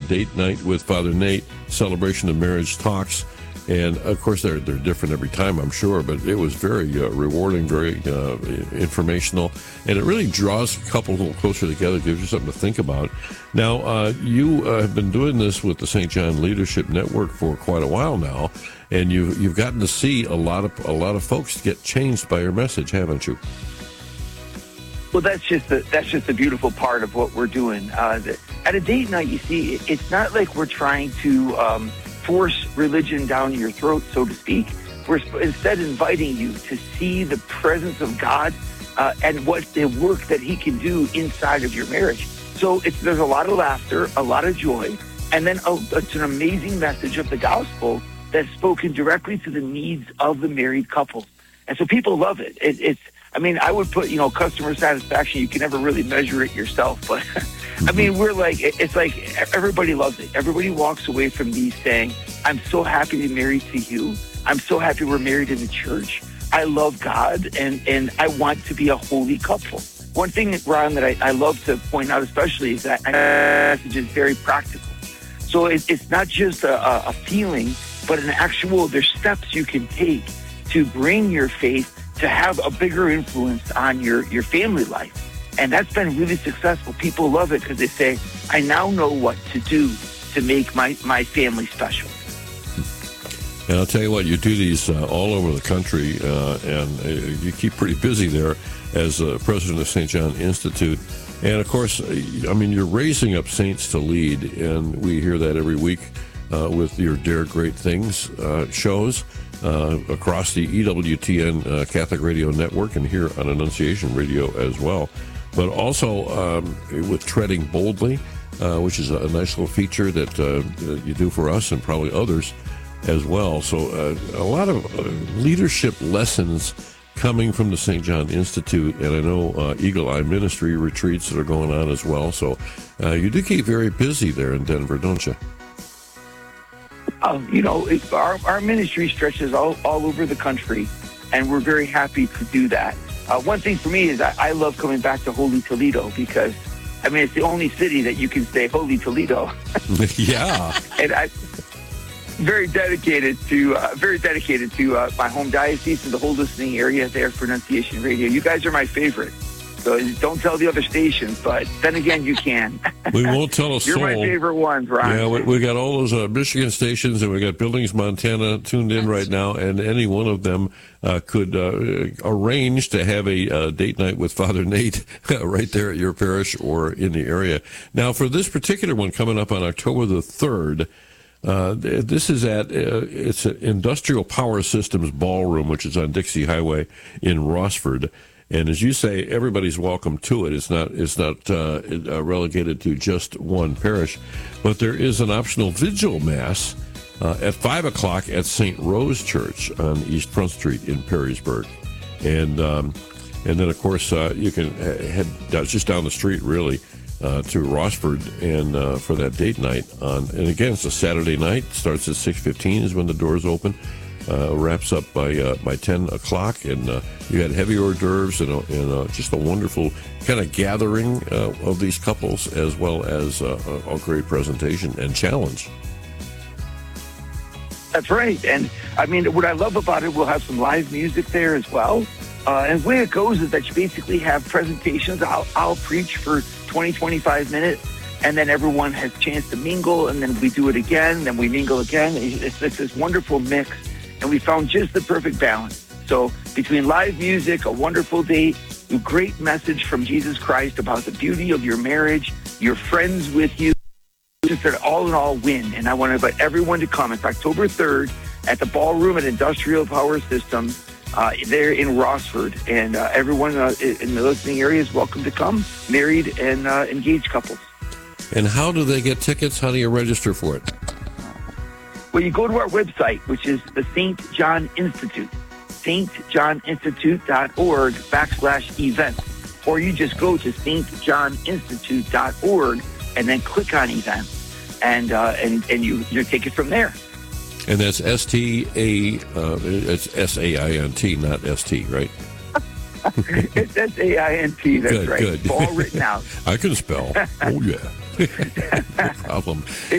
Date Night with Father Nate, Celebration of Marriage Talks. And, of course, they're different every time, I'm sure, but it was very rewarding, very informational, and it really draws couples a little closer together, gives you something to think about. Now, you have been doing this with the St. John Leadership Network for quite a while now, and you've gotten to see a lot of folks get changed by your message, haven't you? Well, that's just the beautiful part of what we're doing. At a date night, you see, it's not like we're trying to force religion down your throat, so to speak. We're instead inviting you to see the presence of God and what the work that he can do inside of your marriage. So there's a lot of laughter, a lot of joy, and then it's an amazing message of the gospel that's spoken directly to the needs of the married couple. And so people love it. I would put, customer satisfaction, you can never really measure it yourself, but I mean, it's like everybody loves it. Everybody walks away from these saying, I'm so happy to be married to you. I'm so happy we're married in the church. I love God, and I want to be a holy couple. One thing, Ron, that I love to point out especially is that my message is very practical. So it's not just a feeling, but there's steps you can take to bring your faith to have a bigger influence on your family life. And that's been really successful. People love it because they say, I now know what to do to make my family special. And I'll tell you what, you do these all over the country, and you keep pretty busy there as president of St. John Institute. And, of course, you're raising up saints to lead, and we hear that every week with your Dare Great Things shows across the EWTN Catholic Radio Network and here on Annunciation Radio as well. But also with Treading Boldly, which is a nice little feature that you do for us and probably others as well. So a lot of leadership lessons coming from the St. John Institute, and I know Eagle Eye Ministry retreats that are going on as well. So you do keep very busy there in Denver, don't you? Our ministry stretches all over the country, and we're very happy to do that. One thing for me is I love coming back to Holy Toledo because, it's the only city that you can say Holy Toledo. Yeah. And I'm very dedicated to my home diocese and the whole listening area there for Annunciation Radio. You guys are my favorite. So don't tell the other stations, but then again, you can. We won't tell a soul. You're my favorite ones, Ron. Yeah, we got all those Michigan stations, and we got Billings, Montana tuned in right now, and any one of them could arrange to have a date night with Father Nate right there at your parish or in the area. Now, for this particular one coming up on October the 3rd, this is it's an Industrial Power Systems Ballroom, which is on Dixie Highway in Rossford. And as you say, everybody's welcome to it. It's not relegated to just one parish, but there is an optional vigil mass at 5:00 at St. Rose Church on East Front Street in Perrysburg, and then of course you can head just down the street really to Rossford and for that date night and again it's a Saturday night. Starts at 6:15 is when the doors open. Wraps up by 10 o'clock, and you had heavy hors d'oeuvres and just a wonderful kind of gathering of these couples, as well as a great presentation and challenge. That's right, and what I love about it, we'll have some live music there as well. And the way it goes is that you basically have presentations. I'll preach for 20, 25 minutes, and then everyone has a chance to mingle, and then we do it again, then we mingle again. It's this wonderful mix. And we found just the perfect balance. So between live music, a wonderful date, a great message from Jesus Christ about the beauty of your marriage, your friends with you, just an all-in-all win. And I want to invite everyone to come. It's October 3rd at the Ballroom at Industrial Power Systems there in Rossford. And everyone in the listening area is welcome to come, married and engaged couples. And how do they get tickets? How do you register for it? Well, you go to our website, which is the St. John Institute, stjohninstitute.org/events. Or you just go to stjohninstitute.org and then click on events, and you take it from there. And that's it's SAINT, not ST, right? It's SAINT, that's good, right. Good. It's all written out. I can spell. Oh, yeah. No problem.